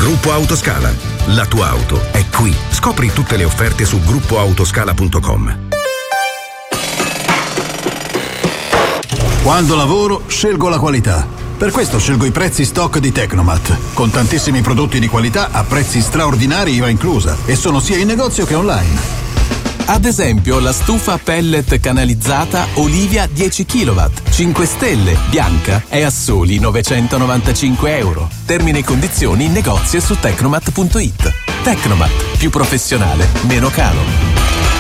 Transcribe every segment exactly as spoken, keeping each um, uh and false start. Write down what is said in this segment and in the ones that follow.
Gruppo Autoscala. La tua auto è qui. Scopri tutte le offerte su gruppo autoscala punto com. Quando lavoro, scelgo la qualità. Per questo scelgo i prezzi stock di Tecnomat, con tantissimi prodotti di qualità a prezzi straordinari I V A inclusa, e sono sia in negozio che online. Ad esempio la stufa pellet canalizzata Olivia dieci chilowatt, cinque stelle, bianca, è a soli novecentonovantacinque euro. Termini e condizioni in negozio su tecnomat punto it. Tecnomat, più professionale, meno caro.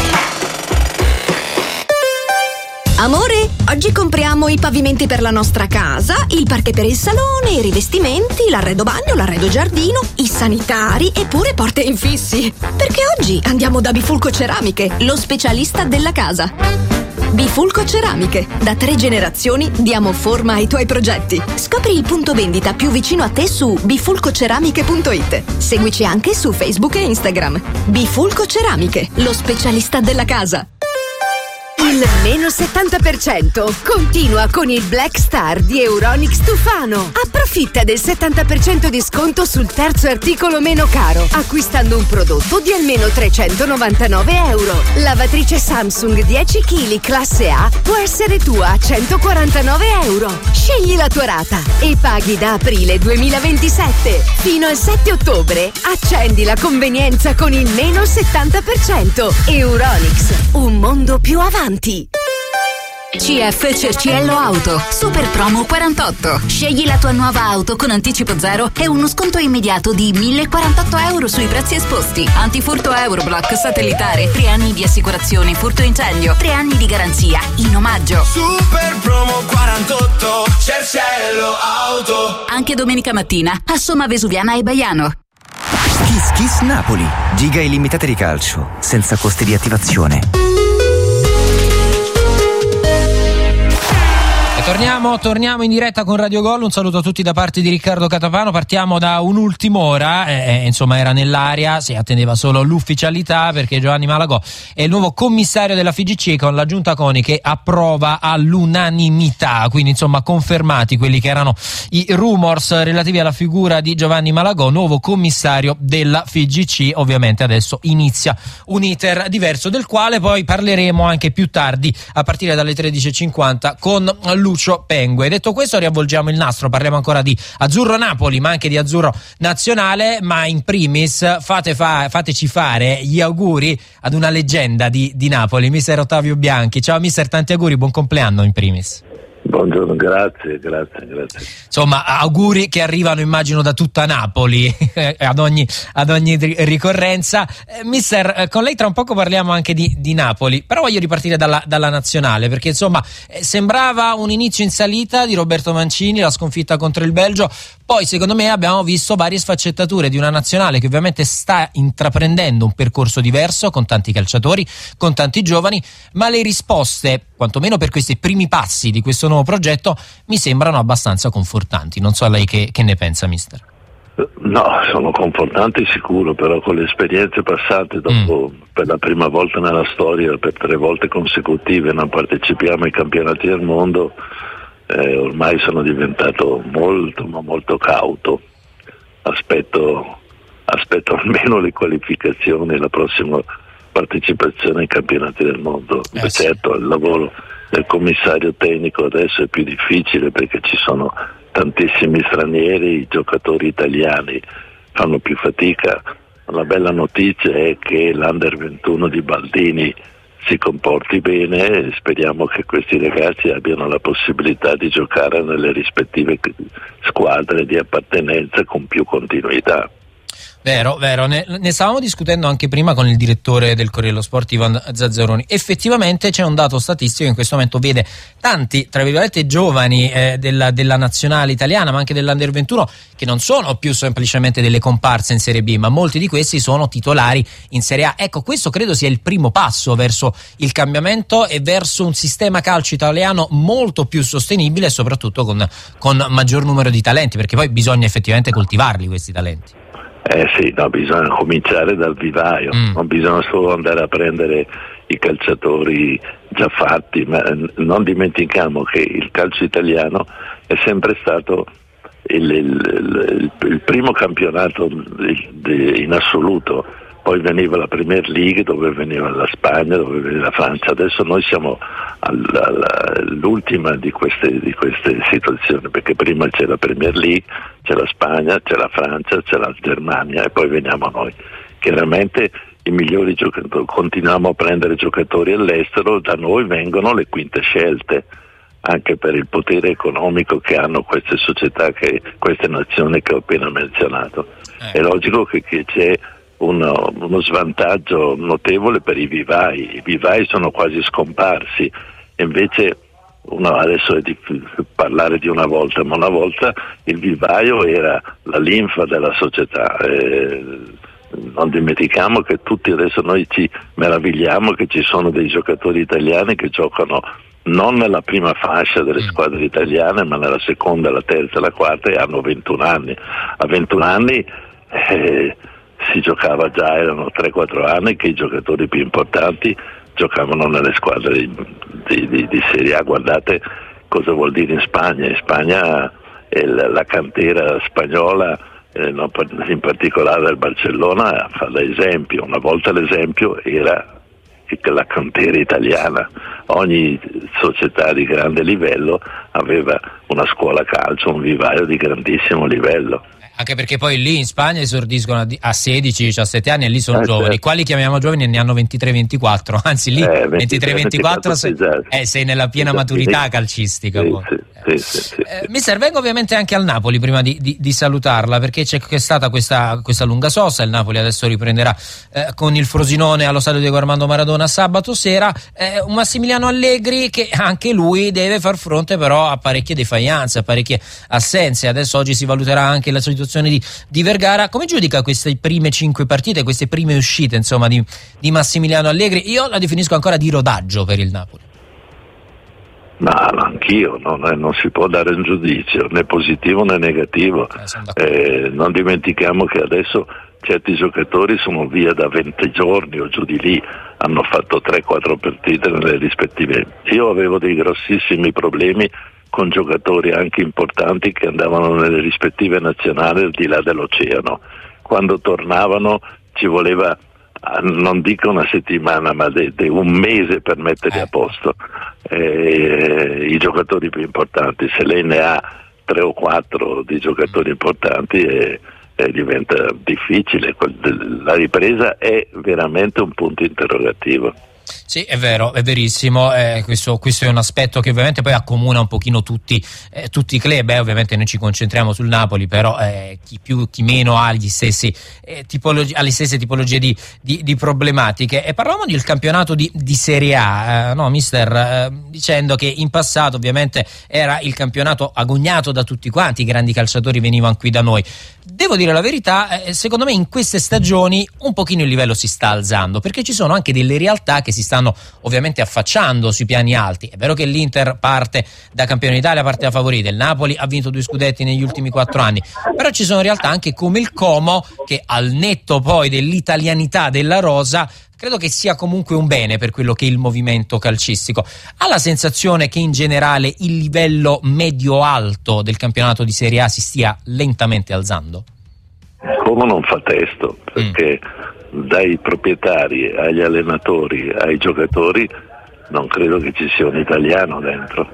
Amore, oggi compriamo i pavimenti per la nostra casa, il parquet per il salone, i rivestimenti, l'arredo bagno, l'arredo giardino, i sanitari e pure porte infissi. Perché oggi andiamo da Bifulco Ceramiche, lo specialista della casa. Bifulco Ceramiche, da tre generazioni diamo forma ai tuoi progetti. Scopri il punto vendita più vicino a te su bifulcoceramiche punto it. Seguici anche su Facebook e Instagram. Bifulco Ceramiche, lo specialista della casa. Il meno settanta per cento continua con il Black Star di Euronics Tufano. Approfitta del settanta per cento di sconto sul terzo articolo meno caro, acquistando un prodotto di almeno trecentonovantanove euro. Lavatrice Samsung dieci chilogrammi classe A può essere tua a centoquarantanove euro. Scegli la tua rata e paghi da aprile duemilaventisette. Fino al sette ottobre accendi la convenienza con il meno settanta per cento. Euronics, un mondo più avanti. C F Cerciello Auto, super promo quarantotto. Scegli la tua nuova auto con anticipo zero e uno sconto immediato di millequarantotto euro sui prezzi esposti. Antifurto Euroblock satellitare, tre anni di assicurazione furto incendio, tre anni di garanzia in omaggio. Super promo quarantotto, Cerciello Auto. Anche domenica mattina a Somma Vesuviana e Baiano. Kiss Kiss Napoli, giga illimitate di calcio, senza costi di attivazione. Torniamo, torniamo in diretta con Radio Gol. Un saluto a tutti da parte di Riccardo Catapano. Partiamo da un'ultima ora, eh, insomma era nell'aria, si attendeva solo l'ufficialità perché Giovanni Malagò è il nuovo commissario della F I G C con la giunta CONI che approva all'unanimità, quindi insomma confermati quelli che erano i rumors relativi alla figura di Giovanni Malagò, nuovo commissario della F I G C. Ovviamente adesso inizia un iter diverso del quale poi parleremo anche più tardi a partire dalle tredici e cinquanta con Lucio Pengue. Detto questo, riavvolgiamo il nastro, parliamo ancora di Azzurro Napoli ma anche di Azzurro Nazionale, ma in primis fate fa, fateci fare gli auguri ad una leggenda di, di Napoli, mister Ottavio Bianchi. Ciao mister, tanti auguri, buon compleanno in primis. Buongiorno, grazie, grazie, grazie. Insomma, auguri che arrivano immagino da tutta Napoli ad ogni, ad ogni ricorrenza. Eh, mister, eh, con lei tra un poco parliamo anche di, di Napoli, però voglio ripartire dalla, dalla nazionale, perché insomma eh, sembrava un inizio in salita di Roberto Mancini, la sconfitta contro il Belgio. Poi secondo me abbiamo visto varie sfaccettature di una nazionale che ovviamente sta intraprendendo un percorso diverso con tanti calciatori, con tanti giovani, ma le risposte, quantomeno per questi primi passi di questo nuovo progetto, mi sembrano abbastanza confortanti. Non so lei che, che ne pensa, mister. No, sono confortanti sicuro, però con le esperienze passate, dopo mm. per la prima volta nella storia, per tre volte consecutive non partecipiamo ai campionati del mondo, Eh, ormai sono diventato molto ma molto cauto. Aspetto, aspetto almeno le qualificazioni e la prossima partecipazione ai campionati del mondo. Eh, certo, sì. Il lavoro del commissario tecnico adesso è più difficile perché ci sono tantissimi stranieri, i giocatori italiani fanno più fatica. La bella notizia è che l'Under ventuno di Baldini si comporti bene e speriamo che questi ragazzi abbiano la possibilità di giocare nelle rispettive squadre di appartenenza con più continuità. Vero, vero, ne, ne stavamo discutendo anche prima con il direttore del Corriere dello Sport, Ivan Zazzaroni. Effettivamente c'è un dato statistico che in questo momento vede tanti, tra virgolette, giovani eh, della, della nazionale italiana, ma anche dell'Under ventuno, che non sono più semplicemente delle comparse in Serie B, ma molti di questi sono titolari in Serie A. Ecco, questo credo sia il primo passo verso il cambiamento e verso un sistema calcio italiano molto più sostenibile e soprattutto con, con maggior numero di talenti, perché poi bisogna effettivamente coltivarli questi talenti. Eh sì, no, bisogna cominciare dal vivaio, mm. non bisogna solo andare a prendere i calciatori già fatti, ma non dimentichiamo che il calcio italiano è sempre stato il, il, il, il primo campionato di, di, in assoluto, poi veniva la Premier League, dove veniva la Spagna, dove veniva la Francia. Adesso noi siamo alla, alla, all'ultima di queste, di queste situazioni, perché prima c'è la Premier League, c'è la Spagna, c'è la Francia, c'è la Germania e poi veniamo noi. Chiaramente i migliori giocatori, continuiamo a prendere giocatori all'estero, da noi vengono le quinte scelte, anche per il potere economico che hanno queste società, che, queste nazioni che ho appena menzionato. Eh. È logico che, che c'è uno, uno svantaggio notevole per i vivai. I vivai sono quasi scomparsi, invece uno, adesso è difficile parlare di una volta, ma una volta il vivaio era la linfa della società. Eh, non dimentichiamo che tutti adesso noi ci meravigliamo che ci sono dei giocatori italiani che giocano non nella prima fascia delle squadre italiane, ma nella seconda, la terza, la quarta, e hanno ventuno anni. A ventuno anni eh, si giocava già, erano tre quattro anni che i giocatori più importanti giocavano nelle squadre di, di, di, di Serie A. Guardate cosa vuol dire in Spagna. In Spagna eh, la, la cantera spagnola, eh, in particolare del Barcellona, fa da esempio. Una volta l'esempio era la cantera italiana. Ogni società di grande livello aveva una scuola calcio, un vivaio di grandissimo livello. Anche perché poi lì in Spagna esordiscono a sedici diciassette anni e lì sono eh, giovani. Certo. Quali chiamiamo giovani ne hanno ventitré ventiquattro, anzi lì eh, ventitré ventiquattro sei, eh, sei nella piena maturità calcistica. Sì, sì, sì, sì, sì, eh, mister, vengo ovviamente anche al Napoli prima di, di, di salutarla, perché c'è, c'è stata questa, questa lunga sosta. Il Napoli adesso riprenderà eh, con il Frosinone allo stadio Diego Armando Maradona sabato sera. Eh, un Massimiliano Allegri che anche lui deve far fronte però a parecchie defianze, a parecchie assenze. Adesso oggi si valuterà anche la situazione Di, di Vergara. Come giudica queste prime cinque partite, queste prime uscite insomma di, di Massimiliano Allegri? Io la definisco ancora di rodaggio per il Napoli. Ma anch'io, non, non si può dare un giudizio né positivo né negativo. Eh, eh, non dimentichiamo che adesso certi giocatori sono via da venti giorni o giù di lì, hanno fatto tre quattro partite nelle rispettive. Io avevo dei grossissimi problemi con giocatori anche importanti che andavano nelle rispettive nazionali al di là dell'oceano. Quando tornavano ci voleva, non dico una settimana, ma de, de un mese per metterli a posto. Eh, i giocatori più importanti, se lei ne ha tre o quattro di giocatori importanti eh, eh, diventa difficile. La ripresa è veramente un punto interrogativo. Sì, è vero, è verissimo, eh, questo, questo è un aspetto che ovviamente poi accomuna un pochino tutti, eh, tutti i club. Eh, ovviamente noi ci concentriamo sul Napoli, però eh, chi più chi meno ha gli stessi, eh, tipologi- ha le stesse tipologie di, di, di problematiche. E parlavamo del campionato di, di Serie A, eh, no mister, eh, dicendo che in passato ovviamente era il campionato agognato da tutti quanti, i grandi calciatori venivano qui da noi. Devo dire la verità, eh, secondo me in queste stagioni un pochino il livello si sta alzando, perché ci sono anche delle realtà che si stanno ovviamente affacciando sui piani alti. È vero che l'Inter parte da campione d'Italia, parte da favorita, il Napoli ha vinto due scudetti negli ultimi quattro anni, però ci sono realtà anche come il Como che, al netto poi dell'italianità della rosa, credo che sia comunque un bene per quello che è il movimento calcistico. Ha la sensazione che in generale il livello medio-alto del campionato di Serie A si stia lentamente alzando? Como non fa testo, perché mm. dai proprietari agli allenatori ai giocatori non credo che ci sia un italiano dentro.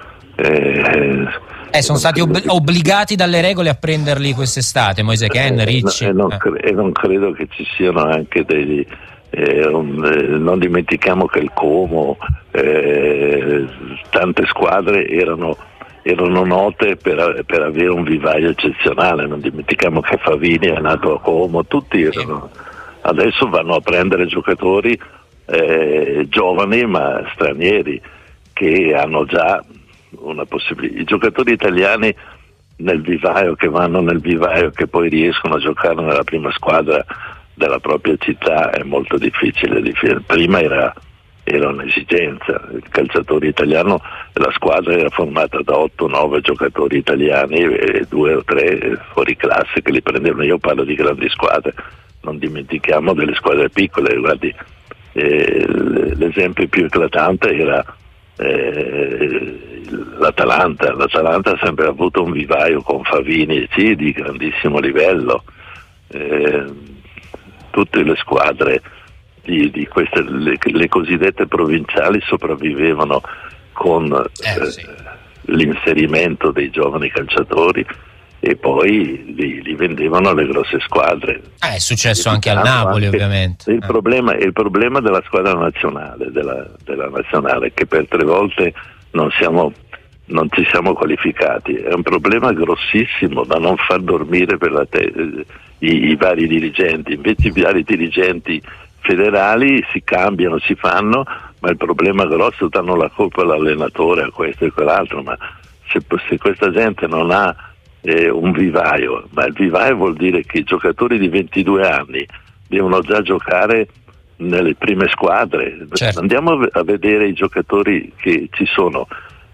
Eh, eh, sono stati ob- obbligati dalle regole a prenderli quest'estate, Moise Kean, Ricci. E non, eh. non credo che ci siano anche degli... Eh, un, eh, non dimentichiamo che il Como, eh, tante squadre erano, erano note per, per avere un vivaio eccezionale. Non dimentichiamo che Favini è nato a Como, tutti erano. Adesso vanno a prendere giocatori eh, giovani ma stranieri che hanno già una possibilità. I giocatori italiani nel vivaio, che vanno nel vivaio, che poi riescono a giocare nella prima squadra della propria città, è molto difficile. Prima era, era un'esigenza. Il calciatore italiano, la squadra era formata da otto nove giocatori italiani e due o tre fuori classe che li prendevano. Io parlo di grandi squadre, non dimentichiamo delle squadre piccole. Guardi, eh, l'esempio più eclatante era eh, l'Atalanta, l'Atalanta ha sempre avuto un vivaio con Favini, sì, di grandissimo livello. Eh, tutte le squadre di, di queste, le, le cosiddette provinciali sopravvivevano con eh, eh, sì. l'inserimento dei giovani calciatori e poi li, li vendevano alle grosse squadre. Eh, è successo anche al Napoli, anche ovviamente. Il, eh. problema, il problema della squadra nazionale, della, della nazionale, che per tre volte non siamo non ci siamo qualificati, è un problema grossissimo da non far dormire per la te- i, i vari dirigenti. Invece i vari dirigenti federali si cambiano, si fanno, ma il problema grosso danno la colpa all'allenatore, a questo e quell'altro, ma se, se questa gente non ha eh, un vivaio, ma il vivaio vuol dire che i giocatori di ventidue anni devono già giocare nelle prime squadre. Certo. Andiamo a vedere i giocatori che ci sono,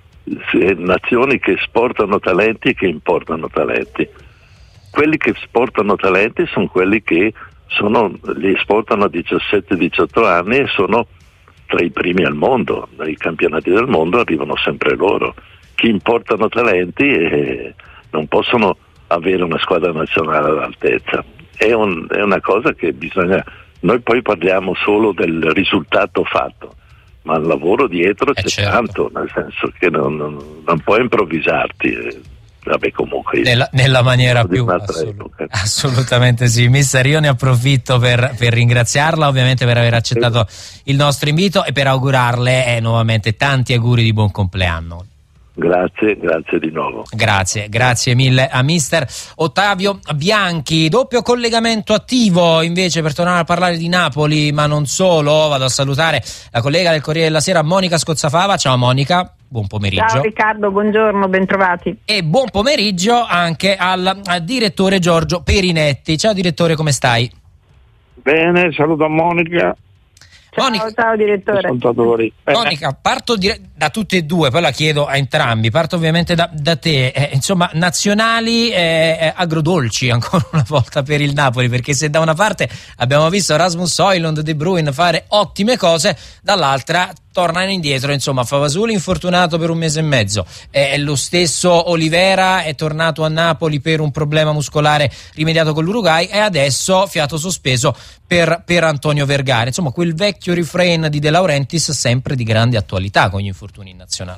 nazioni che esportano talenti e che importano talenti. Quelli che esportano talenti sono quelli che sono, li esportano a diciassette diciotto anni e sono tra i primi al mondo, nei campionati del mondo arrivano sempre loro. Chi importano talenti eh, non possono avere una squadra nazionale all'altezza. È, un, è una cosa che bisogna, noi poi parliamo solo del risultato fatto, ma il lavoro dietro eh c'è certo. tanto, nel senso che non, non, non puoi improvvisarti. Eh, vabbè, comunque nella, nella maniera più assolut- assolutamente sì. Mister, io ne approfitto per, per ringraziarla, ovviamente, per aver accettato il nostro invito e per augurarle eh, nuovamente tanti auguri di buon compleanno. Grazie, grazie di nuovo. Grazie, grazie mille a mister Ottavio Bianchi. Doppio collegamento attivo invece per tornare a parlare di Napoli, ma non solo. Vado a salutare la collega del Corriere della Sera, Monica Scozzafava. Ciao Monica, buon pomeriggio. Ciao Riccardo, buongiorno, bentrovati. E buon pomeriggio anche al, al direttore Giorgio Perinetti. Ciao direttore, come stai? Bene, saluto a Monica. Ciao, Monica, ciao direttore. Monica, parto dire, da tutte e due, poi la chiedo a entrambi. Parto ovviamente da, da te. Eh, insomma, nazionali eh, agrodolci ancora una volta per il Napoli, perché se da una parte abbiamo visto Rasmus Højlund, De Bruyne fare ottime cose, dall'altra tornano indietro, insomma, Favasuli infortunato per un mese e mezzo, eh, lo stesso Olivera è tornato a Napoli per un problema muscolare rimediato con l'Uruguay e adesso fiato sospeso per, per Antonio Vergara, insomma quel vecchio refrain di De Laurentiis sempre di grande attualità con gli infortuni in nazionale.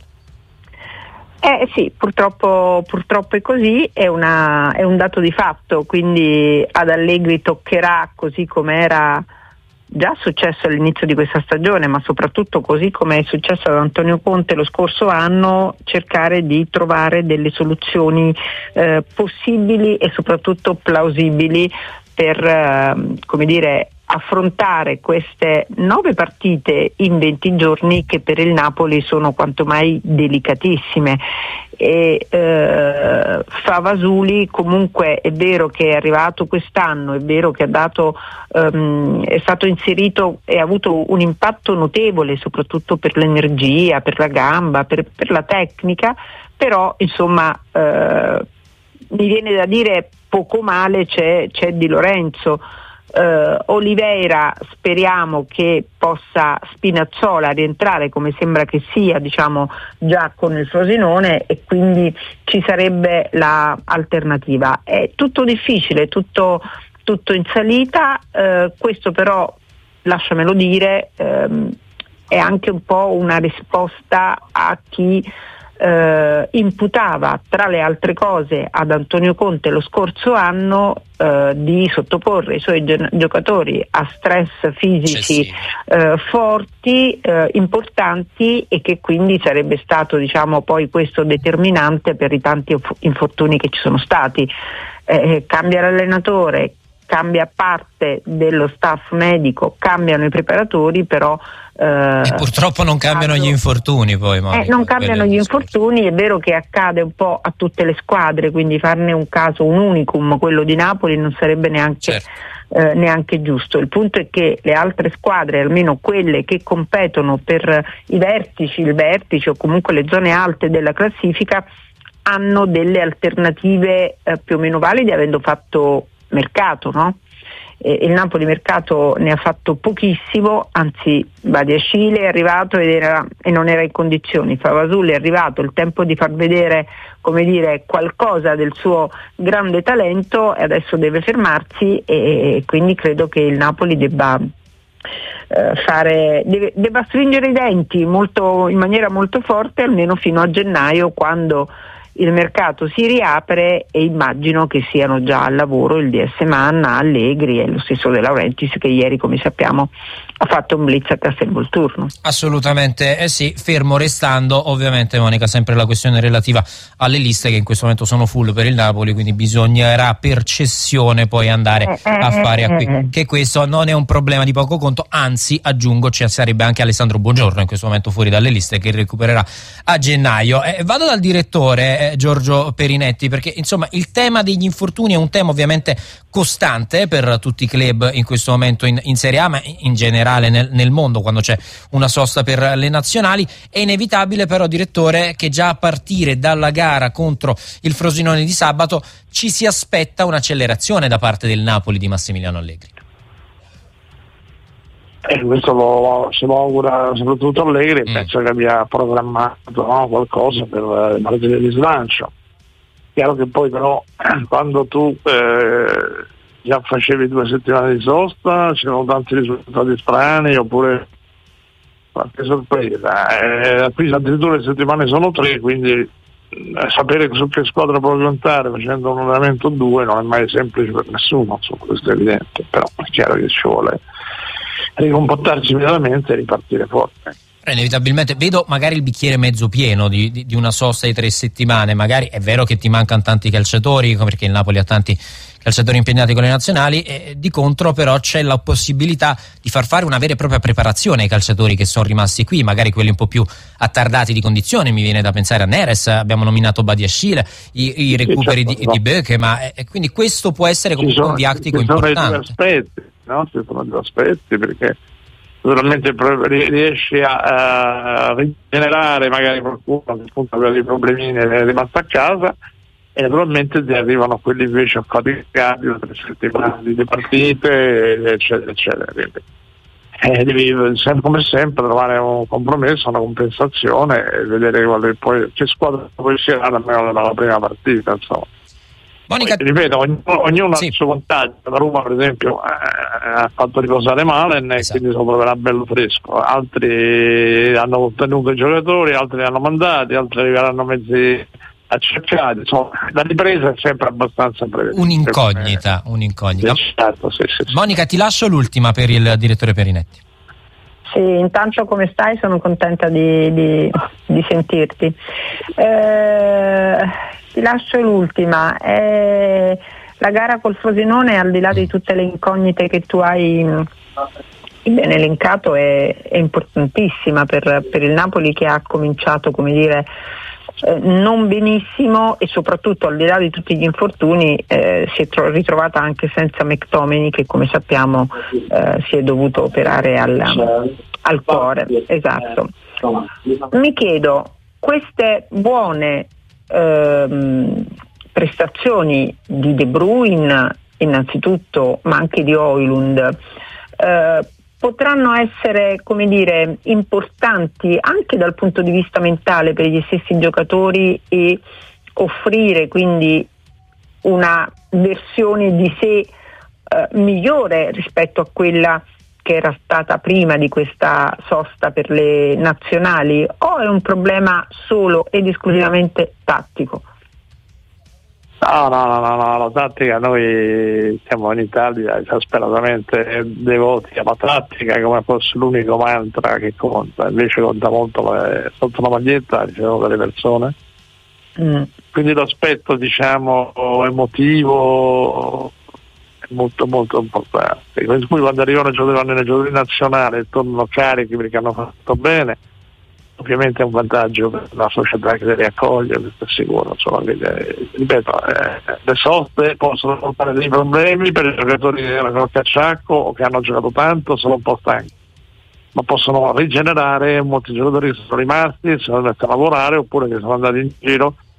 Eh sì, purtroppo, purtroppo è così, è, una, è un dato di fatto, quindi ad Allegri toccherà, così come era già successo all'inizio di questa stagione, ma soprattutto così come è successo ad Antonio Conte lo scorso anno, cercare di trovare delle soluzioni eh, possibili e soprattutto plausibili per eh, come dire, affrontare queste nove partite in venti giorni che per il Napoli sono quanto mai delicatissime. E eh, Favasuli comunque è vero che è arrivato quest'anno, è vero che ha dato um, è stato inserito e ha avuto un impatto notevole soprattutto per l'energia, per la gamba, per, per la tecnica, però insomma eh, mi viene da dire poco male c'è, c'è Di Lorenzo. Uh, Oliveira speriamo che possa Spinazzola rientrare come sembra che sia, diciamo, già con il Frosinone, e quindi ci sarebbe la alternativa. È tutto difficile, tutto, tutto in salita, uh, questo però, lasciamelo dire, um, è anche un po' una risposta a chi Uh, imputava tra le altre cose ad Antonio Conte lo scorso anno uh, di sottoporre i suoi gio- giocatori a stress fisici sì. uh, forti, uh, importanti, e che quindi sarebbe stato, diciamo, poi questo determinante per i tanti infortuni che ci sono stati. Eh, cambia l'allenatore, cambia parte dello staff medico, cambiano i preparatori, però eh, e purtroppo non cambiano caso, gli infortuni poi Monica, eh, non cambiano gli infortuni. È vero che accade un po' a tutte le squadre, quindi farne un caso, un unicum, quello di Napoli, non sarebbe neanche certo. eh, neanche giusto. Il punto è che le altre squadre, almeno quelle che competono per i vertici, il vertice o comunque le zone alte della classifica, hanno delle alternative eh, più o meno valide, avendo fatto mercato, no? eh, il Napoli mercato ne ha fatto pochissimo, anzi Badiashile è arrivato ed era, e non era in condizioni, Favasul è arrivato, il tempo di far vedere, come dire, qualcosa del suo grande talento, e adesso deve fermarsi, e, e quindi credo che il Napoli debba eh, fare deve, debba stringere i denti molto, in maniera molto forte, almeno fino a gennaio, quando il mercato si riapre, e immagino che siano già al lavoro il D S Manna, Allegri e lo stesso De Laurentiis, che ieri, come sappiamo, ha fatto un blitz a Castelvolturno. Assolutamente, eh sì, fermo restando ovviamente, Monica, sempre la questione relativa alle liste che in questo momento sono full per il Napoli, quindi bisognerà per cessione poi andare eh, a fare eh, acqui- eh. che questo non è un problema di poco conto, anzi aggiungo ci sarebbe anche Alessandro Buongiorno in questo momento fuori dalle liste, che recupererà a gennaio. Eh, vado dal direttore eh, Giorgio Perinetti, perché insomma il tema degli infortuni è un tema ovviamente costante per tutti i club in questo momento in, in Serie A, ma in generale nel, nel mondo quando c'è una sosta per le nazionali. È inevitabile però, direttore, che già a partire dalla gara contro il Frosinone di sabato ci si aspetta un'accelerazione da parte del Napoli di Massimiliano Allegri. E questo lo, se lo augura soprattutto Allegri, mm. penso che abbia programmato, no, qualcosa per le partite di slancio. Chiaro che poi però quando tu eh, già facevi due settimane di sosta c'erano tanti risultati strani oppure qualche sorpresa, eh, qui addirittura le settimane sono tre, quindi eh, sapere su che squadra puoi contare facendo un allenamento o due non è mai semplice per nessuno, insomma, questo è evidente, però è chiaro che ci vuole ricomportarsi immediatamente e ripartire forte. Inevitabilmente vedo magari il bicchiere mezzo pieno di, di, di una sosta di tre settimane. Magari è vero che ti mancano tanti calciatori, perché il Napoli ha tanti calciatori impegnati con le nazionali, e di contro però c'è la possibilità di far fare una vera e propria preparazione ai calciatori che sono rimasti qui, magari quelli un po' più attardati di condizione. Mi viene da pensare a Neres, abbiamo nominato Badiashile, i, i recuperi sì, certo, di, no. di Böke, ma eh, quindi questo può essere comunque sono, un diattico ci sono importante. Ci sono due aspetti, no? Ci sono due aspetti, perché naturalmente riesci a, a rigenerare magari qualcuno che appunto aveva dei problemini e è rimasto a casa, e naturalmente ti arrivano quelli invece affaticati da tre settimane di partite, eccetera eccetera. Quindi eh, devi sempre, come sempre, trovare un compromesso, una compensazione e vedere quale, poi, che squadra puoi schierare almeno nella prima partita, insomma. Monica... Poi, ripeto, ognuno, ognuno sì. ha il suo vantaggio. La Roma per esempio eh, ha fatto riposare Malen, esatto, e quindi lo troverà bello fresco. Altri hanno ottenuto i giocatori, altri li hanno mandati, altri arriveranno mezzi accerchiati. Insomma, la ripresa è sempre abbastanza prevedibile. Un'incognita, un'incognita. Certo, sì, sì, sì. Monica, ti lascio l'ultima per il direttore Perinetti. Sì, intanto come stai? Sono contenta di, di, di sentirti. Eh, ti lascio l'ultima. Eh, la gara col Frosinone, al di là di tutte le incognite che tu hai ben elencato, è, è importantissima per, per il Napoli, che ha cominciato, come dire, eh, non benissimo, e soprattutto al di là di tutti gli infortuni eh, si è tro- ritrovata anche senza McTominay, che come sappiamo eh, si è dovuto operare al, al cuore. Esatto. Mi chiedo, queste buone ehm, prestazioni di De Bruyne innanzitutto, ma anche di Højlund, eh, potranno essere, come dire, importanti anche dal punto di vista mentale per gli stessi giocatori, e offrire quindi una versione di sé eh, migliore rispetto a quella che era stata prima di questa sosta per le nazionali, o è un problema solo ed esclusivamente tattico? No, no, no, no, no, la tattica, noi siamo in Italia esasperatamente devoti alla tattica come fosse l'unico mantra che conta, invece conta molto le, sotto la maglietta ci sono delle persone, mm. quindi l'aspetto, diciamo, emotivo è molto molto importante. Per cui quando arrivano i giocatori nei giocatori nazionali e tornano carichi perché hanno fatto bene, ovviamente è un vantaggio per la società che li accoglie, questo è sicuro. Insomma, quindi, ripeto, eh, le soste possono portare dei problemi per i giocatori che erano col cacciacco o che hanno giocato tanto, sono un po' stanchi, ma possono rigenerare molti giocatori che sono rimasti, sono andati a lavorare oppure che sono andati in giro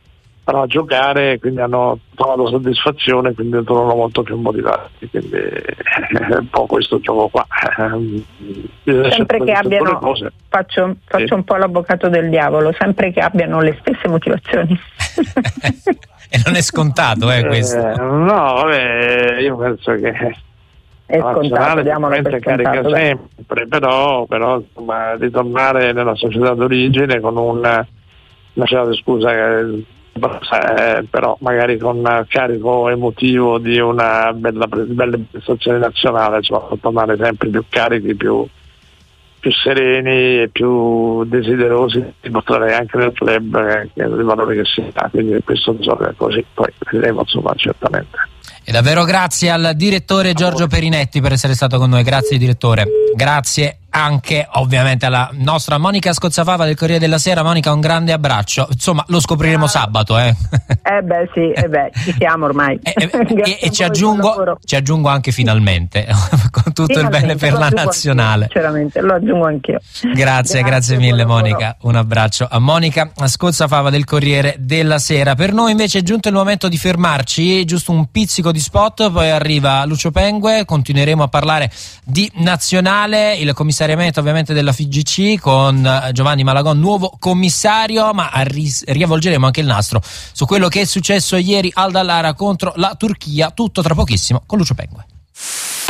a giocare, quindi hanno trovato soddisfazione, quindi tornano molto più motivati, quindi è un po' questo gioco qua. Sempre che abbiano, faccio, faccio sì. un po' l'avvocato del diavolo, sempre che abbiano le stesse motivazioni. E non è scontato, eh, questo. Eh, no, vabbè, io penso che è scontato, diamolo per carica scontato, sempre, però, però insomma, ritornare nella società d'origine con un, lasciate scusa, eh, però magari con carico emotivo di una bella, bella prestazione nazionale, insomma, tornare sempre più carichi, più più sereni e più desiderosi di mostrare anche nel club eh, il valore che si ha, quindi questo bisogna così, poi vedremo insomma certamente. E davvero grazie al direttore Giorgio Perinetti per essere stato con noi, grazie direttore, grazie anche ovviamente alla nostra Monica Scozzafava del Corriere della Sera. Monica, un grande abbraccio, insomma lo scopriremo sabato, eh. Eh beh sì, eh beh, ci siamo ormai. E, e, e ci aggiungo ci aggiungo anche finalmente, con tutto finalmente, il bene per la nazionale. Anch'io, sinceramente, lo aggiungo anch'io. Grazie, grazie, grazie mille Monica, un abbraccio a Monica Scozzafava del Corriere della Sera. Per noi invece è giunto il momento di fermarci, giusto un pizzico di spot, poi arriva Lucio Pengue, continueremo a parlare di nazionale, il commissariamento ovviamente della F I G C con Giovanni Malagòn, nuovo commissario, ma ri- riavvolgeremo anche il nastro su quello che è successo ieri al Dallara contro la Turchia, tutto tra pochissimo con Lucio Pengue.